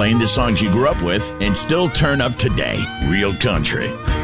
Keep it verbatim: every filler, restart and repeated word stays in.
playing the songs you grew up with and still turn up today. Real country.